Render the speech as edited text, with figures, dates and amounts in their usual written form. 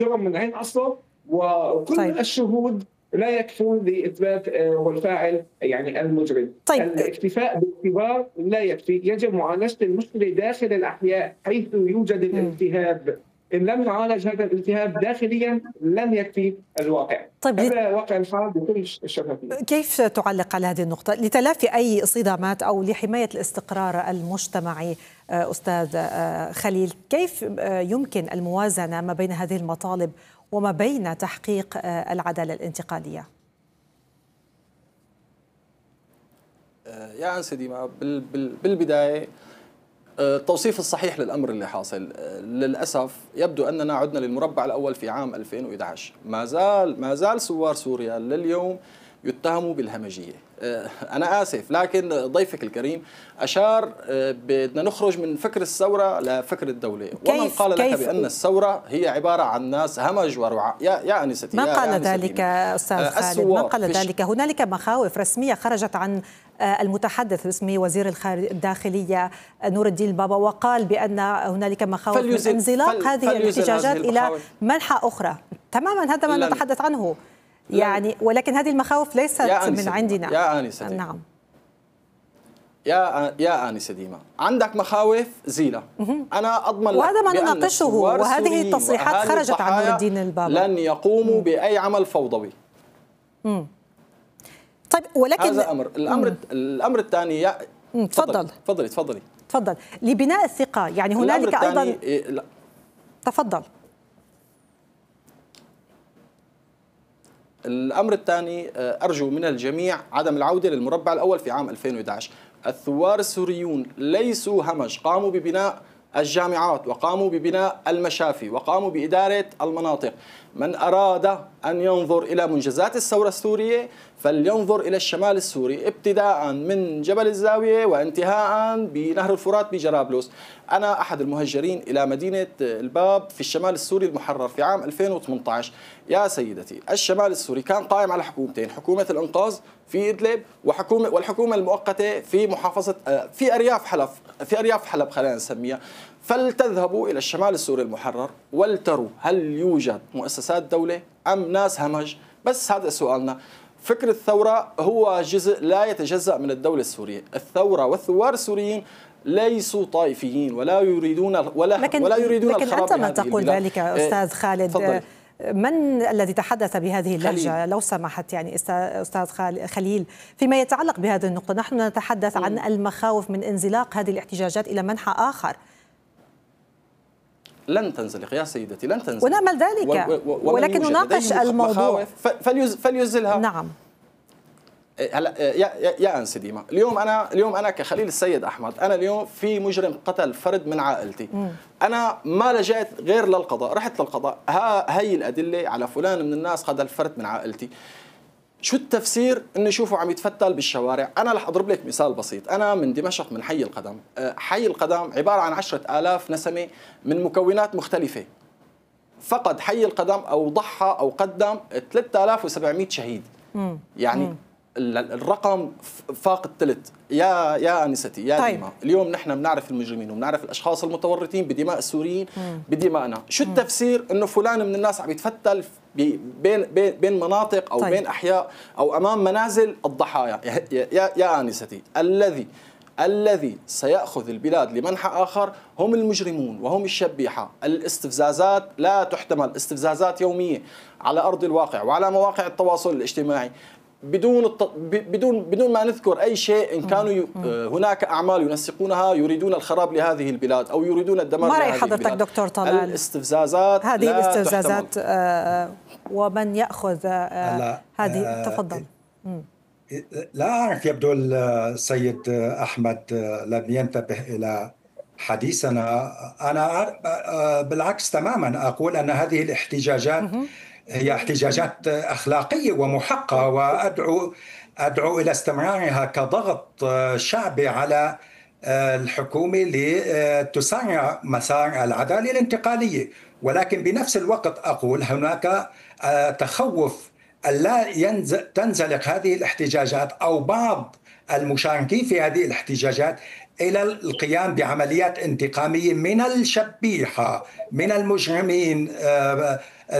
جرم من عين أصله، وكل طيب الشهود لا يكفون لإثبات والفاعل يعني المجرم. طيب الاكتفاء بالاعتبار لا يكفي، يجب معالجة المشكلة داخل الأحياء حيث يوجد الالتهاب. إن لم يعالج هذا الالتهاب داخليا لن يكفي الواقع. طيب هذا واقع الحال بكل الشفافية. كيف تعلق على هذه النقطة لتلافي أي صدامات أو لحماية الاستقرار المجتمعي؟ أستاذ خليل، كيف يمكن الموازنة ما بين هذه المطالب وما بين تحقيق العدالة الانتقالية؟ يا أنسة ديما، بالبداية التوصيف الصحيح للأمر اللي حاصل للأسف يبدو أننا عدنا للمربع الأول في عام 2011. ما زال ثوار سوريا لليوم يتهموا بالهمجية. أنا آسف، لكن ضيفك الكريم أشار بدنا نخرج من فكر الثورة لفكر الدولة. ومن قال لك بأن الثورة هي عبارة عن ناس همج ورعاة؟ يا أنستي، ما قال ذلك أستاذ خالد، ما قال ذلك. هنالك مخاوف رسمية خرجت عن المتحدث باسم وزير الداخلية نور الدين البابا، وقال بأن هنالك مخاوف من انزلاق هذه الاحتجاجات إلى منحى أخرى. تماما هذا ما نتحدث عنه يعني، ولكن هذه المخاوف ليست من عندنا. يا آنسة نعم يا آنسة ديما، عندك مخاوف زيلة. أنا أضمن لك وهذا ما نناقشه، وهذه التصريحات خرجت عن نور الدين البابا لن يقوموا بأي عمل فوضوي. طيب، ولكن هذا أمر. الأمر الثاني تفضلي لبناء الثقة، يعني هنالك أيضا تفضل. الأمر الثاني، أرجو من الجميع عدم العودة للمربع الأول في عام 2011. الثوار السوريون ليسوا همج، قاموا ببناء الجامعات وقاموا ببناء المشافي وقاموا بإدارة المناطق. من أراد أن ينظر إلى منجزات الثورة السورية فلينظر إلى الشمال السوري، ابتداء من جبل الزاوية وانتهاء بنهر الفرات بجرابلس. أنا أحد المهجرين إلى مدينة الباب في الشمال السوري المحرر في عام 2018. يا سيدتي، الشمال السوري كان قائم على حكومتين، حكومة الإنقاذ في إدلب والحكومة المؤقتة في محافظة في أرياف حلب خلينا نسميها. فلتذهبوا إلى الشمال السوري المحرر ولتروا هل يوجد مؤسسات دولة أم ناس همج؟ بس هذا سؤالنا. فكر الثورة هو جزء لا يتجزأ من الدولة السورية. الثورة والثوار السوريين ليسوا طائفيين ولا يريدون لكن أنت ما تقول ذلك أستاذ خالد. من الذي تحدث بهذه اللهجة لو سمحت يعني أستاذ خليل فيما يتعلق بهذه النقطة؟ نحن نتحدث عن المخاوف من انزلاق هذه الاحتجاجات إلى منحى آخر. لن تنزلق يا سيدتي، لن تنزلق، ونأمل ذلك، ولكن نناقش الموضوع. فليزلها. نعم. هلا يا أنسة ديما، اليوم أنا كخليل السيد أحمد، أنا اليوم في مجرم قتل فرد من عائلتي. أنا ما لجأت غير للقضاء، رحت للقضاء، هي الأدلة على فلان من الناس قتل فرد من عائلتي. شو التفسير إنه يشوفوا عم يتفتل بالشوارع؟ أنا رح أضرب لك مثال بسيط. أنا من دمشق، من حي القدم. حي القدم عبارة عن 10,000 نسمة من مكونات مختلفة. فقد حي القدم أو ضحى أو قدم 3700 شهيد. يعني الرقم فاق الثلث. يا أنستي يا طيب. ديما، اليوم نحن بنعرف المجرمين وبنعرف الأشخاص المتورطين بدماء السوريين بدمائنا. شو التفسير إنه فلان من الناس عم يتفتل بين مناطق أو طيب. بين أحياء أو أمام منازل الضحايا؟ يا آنستي، الذي سيأخذ البلاد لمنحى آخر هم المجرمون وهم الشبيحة. الاستفزازات لا تحتمل، استفزازات يومية على أرض الواقع وعلى مواقع التواصل الاجتماعي بدون ما نذكر أي شيء. إن كانوا هناك أعمال ينسقونها يريدون الخراب لهذه البلاد أو يريدون الدمار لهذه البلاد. ما رأي حضرتك دكتور طلال؟ الاستفزازات هذه الاستفزازات ومن يأخذ هذه؟ تفضل. لا أعرف، يبدو السيد أحمد لم ينتبه إلى حديثنا. أنا بالعكس تماما أقول أن هذه الاحتجاجات هي احتجاجات أخلاقية ومحقة، وأدعو إلى استمرارها كضغط شعبي على الحكومة لتسارع مسار العدالة الانتقالية. ولكن بنفس الوقت أقول هناك تخوف ألا تنزلق هذه الاحتجاجات أو بعض المشاركين في هذه الاحتجاجات إلى القيام بعمليات انتقامية من الشبيحة، من المجرمين